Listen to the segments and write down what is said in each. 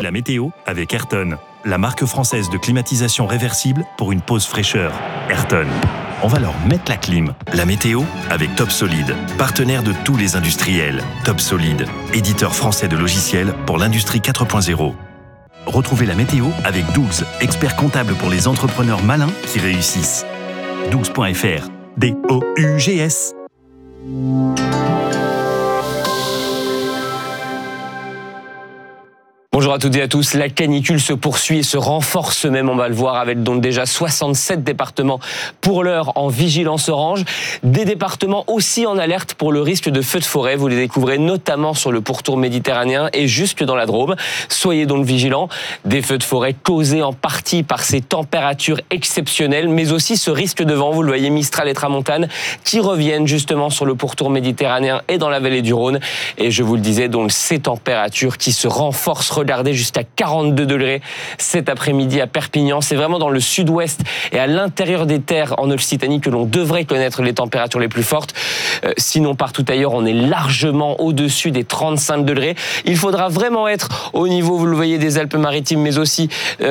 la météo avec Ayrton, la marque française de climatisation réversible pour une pause fraîcheur. Ayrton, on va leur mettre la clim. La météo avec Top Solid, partenaire de tous les industriels. Top Solid, éditeur français de logiciels pour l'industrie 4.0. Retrouvez la météo avec Dougs, expert comptable pour les entrepreneurs malins qui réussissent. Dougs.fr, D-O-U-G-S. Bonjour à toutes et à tous. La canicule se poursuit et se renforce même, on va le voir, avec donc déjà 67 départements pour l'heure en vigilance orange. Des départements aussi en alerte pour le risque de feux de forêt. Vous les découvrez notamment sur le pourtour méditerranéen et jusque dans la Drôme. Soyez donc vigilants. Des feux de forêt causés en partie par ces températures exceptionnelles, mais aussi ce risque de vent, vous le voyez, Mistral et Tramontane, qui reviennent justement sur le pourtour méditerranéen et dans la vallée du Rhône. Et je vous le disais, donc ces températures qui se renforcent. Regardez, jusqu'à 42 degrés cet après-midi à Perpignan. C'est vraiment dans le sud-ouest et à l'intérieur des terres en Occitanie que l'on devrait connaître les températures les plus fortes. Sinon, partout ailleurs, on est largement au-dessus des 35 degrés. Il faudra vraiment être au niveau, vous le voyez, des Alpes-Maritimes, mais aussi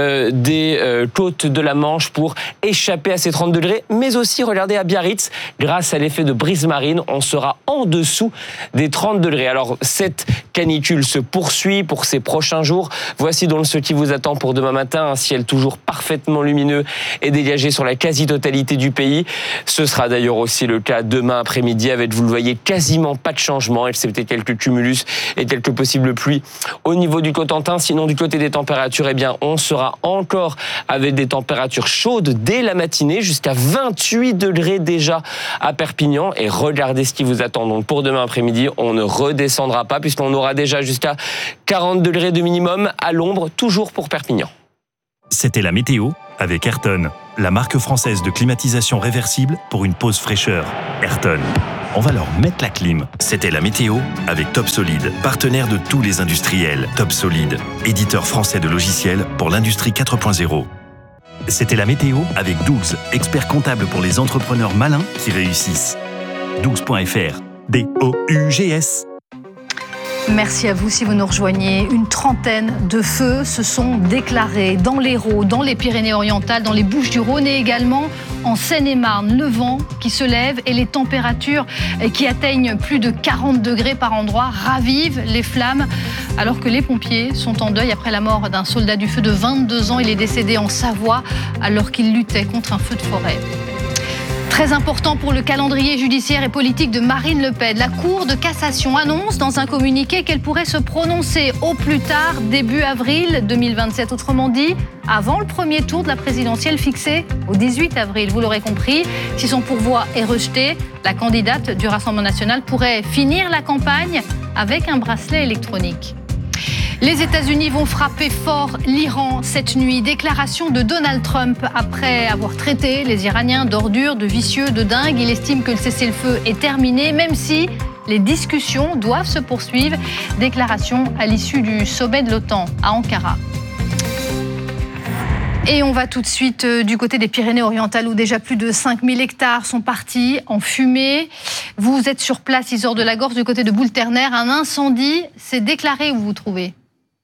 des côtes de la Manche pour échapper à ces 30 degrés. Mais aussi, regardez, à Biarritz, grâce à l'effet de brise marine, on sera en dessous des 30 degrés. Alors, cette canicule se poursuit pour ces prochains jours. Voici donc ce qui vous attend pour demain matin. Un ciel toujours parfaitement lumineux et dégagé sur la quasi-totalité du pays. Ce sera d'ailleurs aussi le cas demain après-midi avec, vous le voyez, quasiment pas de changement, excepté quelques cumulus et quelques possibles pluies au niveau du Cotentin. Sinon, du côté des températures, eh bien, on sera encore avec des températures chaudes dès la matinée, jusqu'à 28 degrés déjà à Perpignan. Et regardez ce qui vous attend. Donc, pour demain après-midi, on ne redescendra pas puisqu'on aura déjà jusqu'à 40 degrés de minimum à l'ombre, toujours pour Perpignan. C'était la météo avec Ayrton, la marque française de climatisation réversible pour une pause fraîcheur. Ayrton, on va leur mettre la clim. C'était la météo avec Top Solid, partenaire de tous les industriels. Top Solid, éditeur français de logiciels pour l'industrie 4.0. C'était la météo avec Dougs, expert comptable pour les entrepreneurs malins qui réussissent. Dougs.fr, D-O-U-G-S. Merci à vous si vous nous rejoignez. Une trentaine de feux se sont déclarés dans l'Hérault, dans les Pyrénées-Orientales, dans les Bouches-du-Rhône et également en Seine-et-Marne. Le vent qui se lève et les températures qui atteignent plus de 40 degrés par endroit ravivent les flammes alors que les pompiers sont en deuil après la mort d'un soldat du feu de 22 ans. Il est décédé en Savoie alors qu'il luttait contre un feu de forêt. Très important pour le calendrier judiciaire et politique de Marine Le Pen. La Cour de cassation annonce dans un communiqué qu'elle pourrait se prononcer au plus tard début avril 2027. Autrement dit, avant le premier tour de la présidentielle fixé au 18 avril. Vous l'aurez compris, si son pourvoi est rejeté, la candidate du Rassemblement national pourrait finir la campagne avec un bracelet électronique. Les États-Unis vont frapper fort l'Iran cette nuit. Déclaration de Donald Trump après avoir traité les Iraniens d'ordures, de vicieux, de dingues. Il estime que le cessez-le-feu est terminé, même si les discussions doivent se poursuivre. Déclaration à l'issue du sommet de l'OTAN à Ankara. Et on va tout de suite du côté des Pyrénées-Orientales où déjà plus de 5000 hectares sont partis en fumée. Vous êtes sur place, Isor de la Gorce, du côté de Boule-Ternaire. Un incendie s'est déclaré où vous vous trouvez ?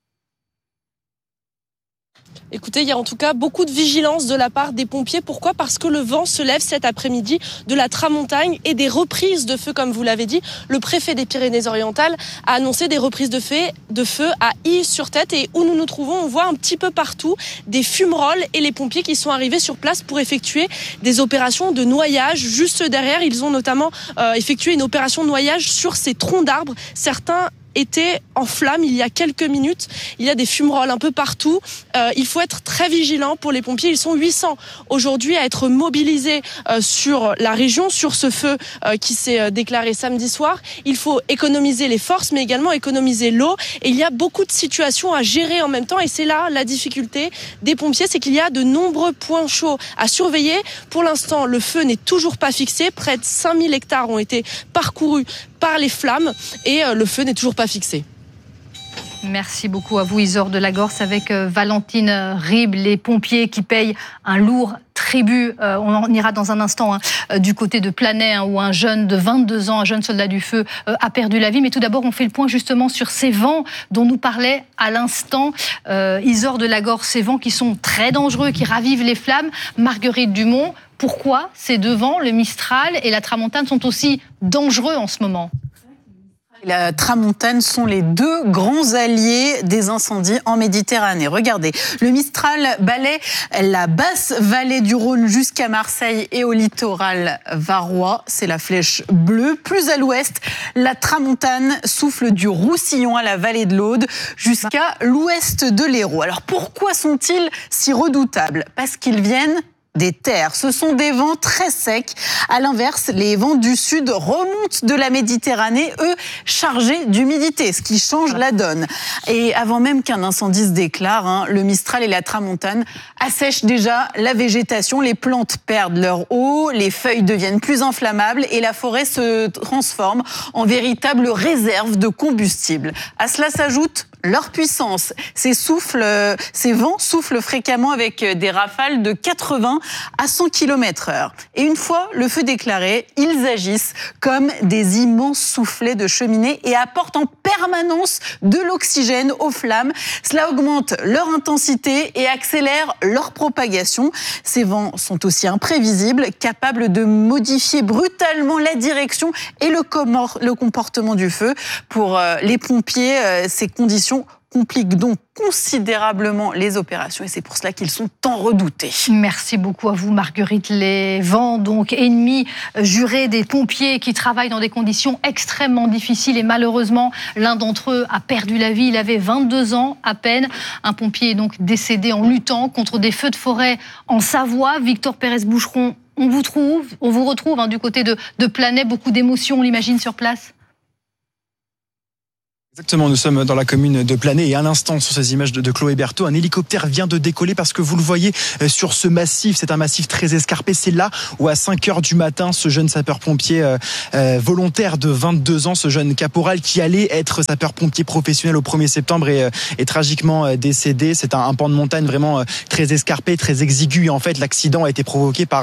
Écoutez, il y a en tout cas beaucoup de vigilance de la part des pompiers. Pourquoi ? Parce que le vent se lève cet après-midi de la Tramontagne et des reprises de feu, comme vous l'avez dit. Le préfet des Pyrénées-Orientales a annoncé des reprises de feu à Illes-sur-Tête. Et où nous nous trouvons, on voit un petit peu partout des fumerolles et les pompiers qui sont arrivés sur place pour effectuer des opérations de noyage. Juste derrière, ils ont notamment effectué une opération de noyage sur ces troncs d'arbres. Certains était en flammes il y a quelques minutes. Il y a des fumerolles un peu partout. Il faut être très vigilant pour les pompiers. Ils sont 800 aujourd'hui à être mobilisés sur la région, sur ce feu qui s'est déclaré samedi soir. Il faut économiser les forces, mais également économiser l'eau. Et il y a beaucoup de situations à gérer en même temps. Et c'est là la difficulté des pompiers, c'est qu'il y a de nombreux points chauds à surveiller. Pour l'instant, le feu n'est toujours pas fixé. Près de 5000 hectares ont été parcourus par les flammes et le feu n'est toujours pas fixé. Merci beaucoup à vous, Isor de la Gorce, avec Valentine Ribes, les pompiers qui payent un lourd tribut tribu. On en ira dans un instant du côté de Planay, où un jeune de 22 ans, un jeune soldat du feu, a perdu la vie. Mais tout d'abord, on fait le point justement sur ces vents dont nous parlait à l'instant Isor de Lagorce, ces vents qui sont très dangereux, qui ravivent les flammes. Marguerite Dumont, pourquoi ces deux vents, le Mistral et la Tramontane, sont aussi dangereux en ce moment ? La Tramontane sont les deux grands alliés des incendies en Méditerranée. Regardez, le Mistral balaie la basse vallée du Rhône jusqu'à Marseille et au littoral varois. C'est la flèche bleue. Plus à l'ouest, la Tramontane souffle du Roussillon à la vallée de l'Aude jusqu'à l'ouest de l'Hérault. Alors pourquoi sont-ils si redoutables ? Parce qu'ils viennent des terres. Ce sont des vents très secs. À l'inverse, les vents du sud remontent de la Méditerranée, eux, chargés d'humidité, ce qui change la donne. Et avant même qu'un incendie se déclare, le Mistral et la Tramontane assèchent déjà la végétation. Les plantes perdent leur eau, les feuilles deviennent plus inflammables et la forêt se transforme en véritable réserve de combustible. À cela s'ajoute leur puissance. Ces vents soufflent fréquemment avec des rafales de 80 à 100 km/h. Et une fois le feu déclaré, ils agissent comme des immenses soufflets de cheminée et apportent en permanence de l'oxygène aux flammes. Cela augmente leur intensité et accélère leur propagation. Ces vents sont aussi imprévisibles, capables de modifier brutalement la direction et le comportement du feu. Pour les pompiers, ces conditions compliquent donc considérablement les opérations et c'est pour cela qu'ils sont tant redoutés. Merci beaucoup à vous Marguerite. Les vents donc ennemis jurés des pompiers qui travaillent dans des conditions extrêmement difficiles et malheureusement l'un d'entre eux a perdu la vie. Il avait 22 ans à peine. Un pompier est donc décédé en luttant contre des feux de forêt en Savoie. Victor Pérez-Boucheron, on vous retrouve du côté de Planay. Beaucoup d'émotions, on l'imagine, sur place. Exactement, nous sommes dans la commune de Planay et à l'instant sur ces images de Chloé Berthaud, un hélicoptère vient de décoller parce que vous le voyez sur ce massif, c'est un massif très escarpé, c'est là où à 5h du matin, ce jeune sapeur-pompier volontaire de 22 ans, ce jeune caporal qui allait être sapeur-pompier professionnel au 1er septembre est tragiquement décédé. C'est un pan de montagne vraiment très escarpé, très exigu et en fait l'accident a été provoqué par